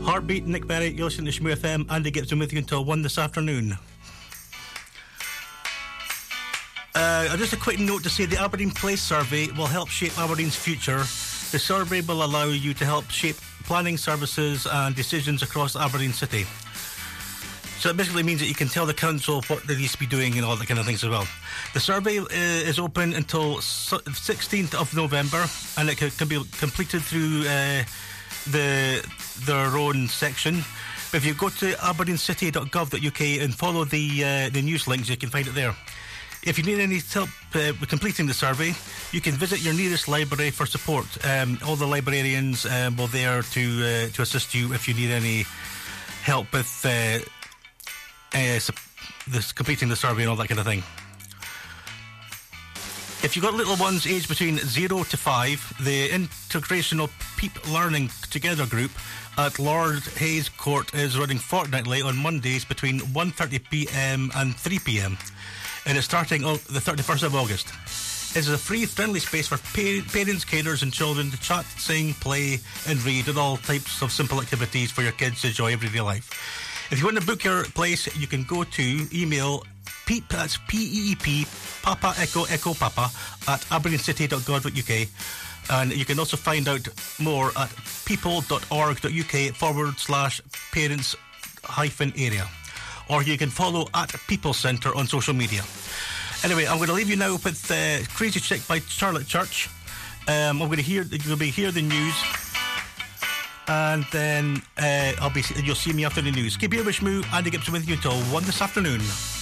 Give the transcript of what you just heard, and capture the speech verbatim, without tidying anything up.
Heartbeat, Nick Berry, you're listening to Shmoo F M. Andy Gibson with you until one this afternoon. Uh, just a quick note to say the Aberdeen Place Survey will help shape Aberdeen's future. The survey will allow you to help shape planning services and decisions across Aberdeen City. So it basically means that you can tell the council what they need to be doing and all that kind of things as well. The survey uh, is open until sixteenth of November, and it can, can be completed through uh, the their own section. But if you go to aberdeen city dot gov dot U K and follow the uh, the news links, you can find it there. If you need any help uh, with completing the survey, you can visit your nearest library for support. Um, all the librarians um, will be there to uh, to assist you if you need any help with uh, uh, this, completing the survey and all that kind of thing. If you've got little ones aged between zero to five, the Integrational Peep Learning Together group at Lord Hayes Court is running fortnightly on Mondays between one thirty p m and three p m and it's starting on the thirty-first of August. It is a free, friendly space for pa- parents, carers and children to chat, sing, play and read, and all types of simple activities for your kids to enjoy everyday life. If you want to book your place, you can go to email Peep, that's P E E P, Papa Echo Echo Papa, at aberdeen city dot gov dot U K. And you can also find out more at people dot org dot U K forward slash parents hyphen area. Or you can follow at People Centre on social media. Anyway, I'm going to leave you now with uh, Crazy Chick by Charlotte Church. Um, I'm going to hear, you'll be hear the news. And then uh, I'll be, you'll see me after the news. Keep your wish, Moo. Andy Gibson with you until one this afternoon.